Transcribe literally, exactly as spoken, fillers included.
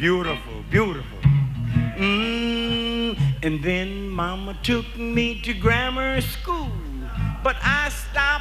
beautiful, beautiful. Mm, and then Mama took me to grammar school, but I stopped